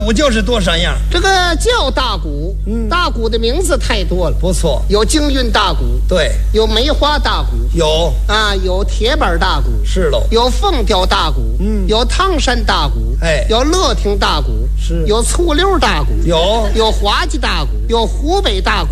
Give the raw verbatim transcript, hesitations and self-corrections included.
鼓就是多少样？ 这个叫大鼓，嗯，大鼓的名字太多了， 不错。 有京韵大鼓， 对， 有梅花大鼓， 有啊，有铁板大鼓， 是喽， 有凤雕大鼓，嗯，有汤山大鼓， 哎， 有乐亭大鼓， 是， 有醋溜大鼓， 有， 有滑稽大鼓，有湖北大鼓。